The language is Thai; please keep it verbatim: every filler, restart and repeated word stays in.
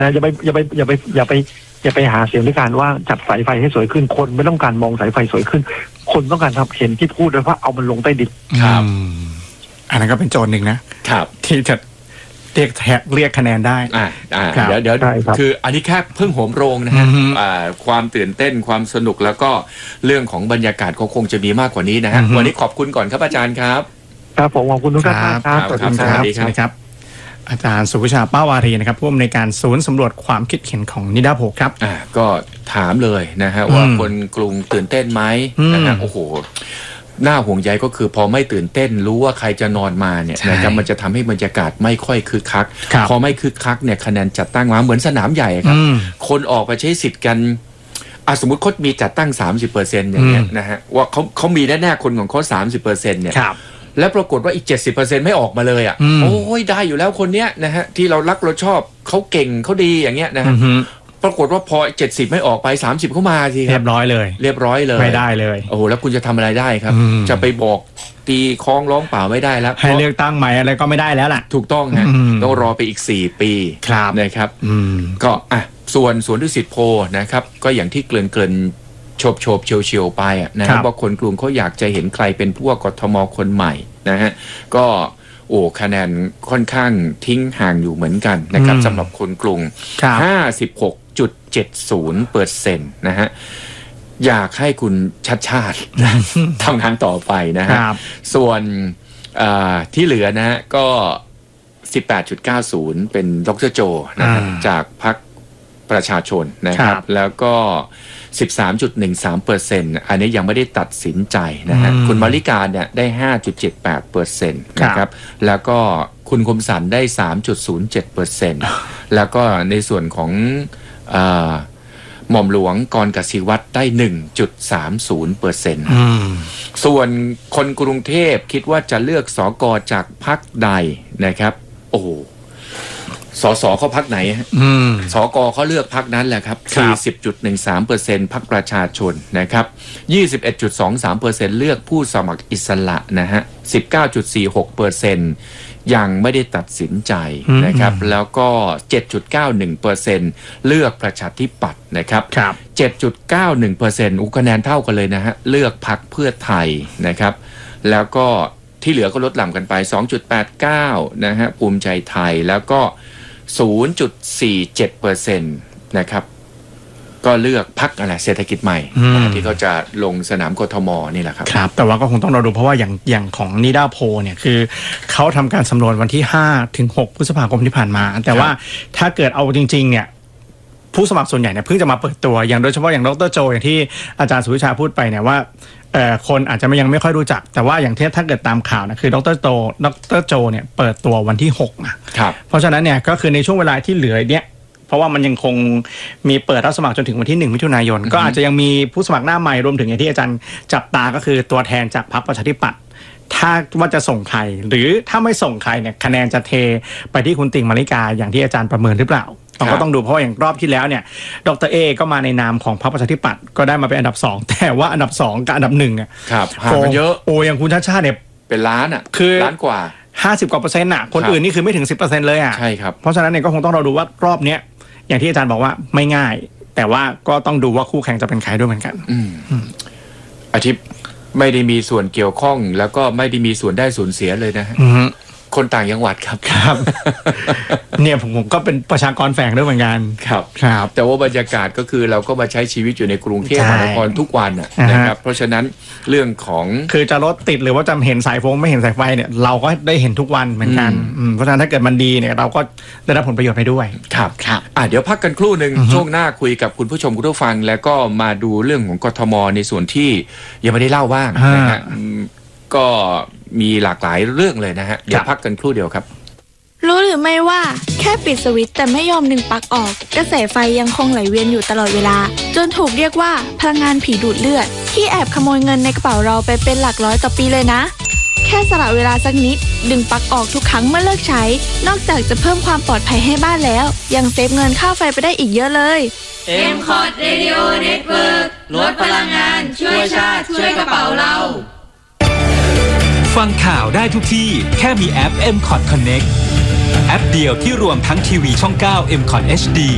นะอย่าไปอย่าไปอย่าไปอย่าไปอย่าไปหาเสียงด้วยการว่าจัดสายไฟให้สวยขึ้นคนไม่ต้องการมองสายไฟสวยขึ้นคนต้องการทำเห็นที่พูดด้วยว่าเอามันลงใต้ดินครับอันนั้นก็เป็นโจทย์หนึ่งนะครับที่จะเรียกแท็กเรียกคะแนนได้อ่าอ่าเดี๋ยวเดี๋ยวคืออันนี้แค่เพิ่งโหมโรงนะฮะอ่าความตื่นเต้นความสนุกแล้วก็เรื่องของบรรยากาศเขาคงจะมีมากกว่านี้นะฮะวันนี้ขอบคุณก่อนครับอาจารย์ครับครับผมขอบคุณทุกท่านครับสวัสดีครับอาจารย์สุวิชาป้าวารีนะครับผู้อำนวยการศูนย์สำรวจความคิดเห็นของนิดาโพครับอ่าก็ถามเลยนะฮะว่าคนกรุงตื่นเต้นไหมนะฮะโอ้โหน่าห่วงใยก็คือพอไม่ตื่นเต้นรู้ว่าใครจะนอนมาเนี่ยนะครับมันจะทำให้บรรยากาศไม่ค่อยคึกคักพอไม่คึกคักเนี่ยคะแนนจัดตั้งมาเหมือนสนามใหญ่ครับคนออกไปใช้สิทธิ์กันอ่ะสมมติเขามีจัดตั้ง สามสิบเปอร์เซ็นต์ อย่างเงี้ยนะฮะว่าเขาเขามีแน่ๆคนของเขา สามสิบเปอร์เซ็นต์ เนี่ยแล้วปรากฏว่าอีก เจ็ดสิบเปอร์เซ็นต์ ไม่ออกมาเลยอ่ะโอ้ยได้อยู่แล้วคนเนี้ยนะฮะที่เรารักเราชอบเขาเก่งเขาดีอย่างเงี้ยนะฮะปรากฏว่าพอเจ็ดสิบไม่ออกไปสามสิบเข้ามาทีเรียบร้อยเลยเรียบร้อยเลยไม่ได้เลยโอ้โหแล้วคุณจะทำอะไรได้ครับจะไปบอกตีคล้องร้องเปล่าไม่ได้แล้วให้เลือกตั้งใหม่อะไรก็ไม่ได้แล้วล่ะถูกต้องฮะต้องรอไปอีกสี่ปีนะครับก็อ่ะส่วนสวนดุสิตโพนะครับก็อย่างที่เกริ่นเกริ่นโฉบโฉบเฉียวเฉียวไปอ่ะนะครับว่าคนกรุงเขาอยากจะเห็นใครเป็นผู้ว่ากทมคนใหม่นะฮะก็โอ้คะแนนค่อนข้างทิ้งห่างอยู่เหมือนกันนะครับสำหรับคนกรุง ห้าสิบหกจุดเจ็ดศูนย์เปอร์เซ็นต์ นะฮะอยากให้คุณชัดชาติทำงานต่อไปนะฮะส่วนที่เหลือนะฮะก็ สิบแปดจุดเก้าศูนย์ เป็นดร.โจนะฮะจากพรรคประชาชนนะครับแล้วก็ สิบสามจุดหนึ่งสามเปอร์เซ็นต์ อันนี้ยังไม่ได้ตัดสินใจนะฮะคุณมาริกาเนี่ยได้ ห้าจุดเจ็ดแปดเปอร์เซ็นต์ นะครับแล้วก็คุณคมสันได้ สามจุดศูนย์เจ็ดเปอร์เซ็นต์ แล้วก็ในส่วนของอ่าหม่อมหลวงกรกสิวัตรได้ หนึ่งจุดสามศูนย์เปอร์เซ็นต์ ส่วนคนกรุงเทพคิดว่าจะเลือกสกจากพรรคใดนะครับโอ้สสเขาพรรคไหนฮะสกเขาเลือกพรรคนั้นแหละครับ สี่สิบจุดหนึ่งสามเปอร์เซ็นต์ พรรคประชาชนนะครับ ยี่สิบเอ็ดจุดสองสามเปอร์เซ็นต์ เลือกผู้สมัครอิสระนะฮะ สิบเก้าจุดสี่หกเปอร์เซ็นต์ ยังไม่ได้ตัดสินใจนะครับแล้วก็ เจ็ดจุดเก้าหนึ่งเปอร์เซ็นต์ เลือกประชาธิปัตย์นะครับ เจ็ดจุดเก้าหนึ่งเปอร์เซ็นต์ อุคะแนนเท่ากันเลยนะฮะเลือกพรรคเพื่อไทยนะครับแล้วก็ที่เหลือก็ลดหลั่นกันไป สองจุดแปดเก้า นะฮะภูมิใจไทยแล้วก็ ศูนย์จุดสี่เจ็ดเปอร์เซ็นต์ นะครับก็เลือกพรรคอะไรเศรษฐกิจใหม่ที่เขาจะลงสนามกทมนี่แหละครับครับแต่ว่าก็คงต้องรอดูเพราะว่าอย่างอย่างของนิดาโพเนี่ยคือเขาทำการสำรวจวันที่ห้าถึงหกพฤษภาคมที่ผ่านมาแต่ว่าถ้าเกิดเอาจริงๆเนี่ยผู้สมัครส่วนใหญ่เนี่ยเพิ่งจะมาเปิดตัวอย่างโดยเฉพาะอย่างดร.โจอย่างที่อาจารย์สุวิชาพูดไปเนี่ยว่าเอ่อคนอาจจะยังไม่ค่อยรู้จักแต่ว่าอย่างที่ถ้าเกิดตามข่าวนะคือดร.โจดร.โจเนี่ยเปิดตัววันที่หกนะครับเพราะฉะนั้นเนี่ยก็คือในช่วงเวลาที่เหลือเนี่ยเพราะว่ามันยังคงมีเปิดรับสมัครจนถึงวันที่หนึ่งมิถุนายนก็อาจจะยังมีผู้สมัครหน้าใหม่รวมถึงอย่างที่อาจารย์จับตาก็คือตัวแทนจากพรรคประชาธิปัตย์ถ้าว่าจะส่งใครหรือถ้าไม่ส่งใครเนี่ยคะแนนจะเทไปที่คุณติ่งมาริกาอย่างที่อาจารย์ประเมินหรือเปล่าต้องก็ต้องดูเพราะอย่างรอบที่แล้วเนี่ยดร.เอก็มาในนามของพรรคประชาธิปัตย์ก็ได้มาเป็นอันดับสองแต่ว่าอันดับสองกับอันดับหนึ่งเนี่ยครับห่างกันเยอะโอ้อย่างคุณชาติชาติเนี่ยเป็นล้านอ่ะคือล้านกว่าห้าสิบกว่าเปอร์เซ็นต์น่ะคนอื่นนี่คือไม่ถึง สิบเปอร์เซ็นต์ เลยอ่ะใช่ครับเพราะฉะนั้นเนี่ยก็คงต้องเราดูว่ารอบเนี้ยอย่างที่อาจารย์บอกว่าไม่ง่ายแต่ว่าก็ต้องดูว่าคู่แข่งจะเป็นใครด้วยเหมือนกันอืมอาทิตย์ไม่ได้มีส่วนเกี่ยวข้องแล้วก็ไม่ได้มีส่วนได้ส่วนเสียเลยนะฮะคนต่างจังหวัดครับครับเนี่ยผมผมก็เป็นประชากรแฝงด้วยเหมือนกันครับครับแต่ว่าบรรยากาศก็คือเราก็มาใช้ชีวิตอยู่ในกรุงเทพมหานครทุกวันนะครับเพราะฉะนั้นเรื่องของคือจะรถติดหรือว่าจะเห็นสายฟงไม่เห็นสายไฟเนี่ยเราก็ได้เห็นทุกวันเหมือนกันเพราะฉะนั้นถ้าเกิดมันดีเนี่ยเราก็ได้รับผลประโยชน์ไปด้วยครับครับอ่ะเดี๋ยวพักกันครู่นึงช่วงหน้าคุยกับคุณผู้ชมคุณผู้ฟังแล้วก็มาดูเรื่องของกทมในส่วนที่ยังไม่ได้เล่าบ้างนะฮะก็มีหลากหลายเรื่องเลยนะฮะเดี๋ยวพักกันครู่เดียวครับรู้หรือไม่ว่าแค่ปิดสวิตช์แต่ไม่ยอมดึงปลั๊กออกกระแสไฟยังคงไหลเวียนอยู่ตลอดเวลาจนถูกเรียกว่าพลังงานผีดูดเลือดที่แอบขโมยเงินในกระเป๋าเราไปเป็นหลักร้อยต่อปีเลยนะแค่สละเวลาสักนิดดึงปลั๊กออกทุกครั้งเมื่อเลิกใช้นอกจากจะเพิ่มความปลอดภัยให้บ้านแล้วยังเซฟเงินค่าไฟไปได้อีกเยอะเลยเอ็ม คอร์ด Radio Network ลดพลังงานช่วยชาติช่วยกระเป๋าเราฟังข่าวได้ทุกที่แค่มีแอป เอ็ม คอร์ด Connect แอปเดียวที่รวมทั้งทีวีช่องเก้า เอ็ม คอร์ด เอช ดี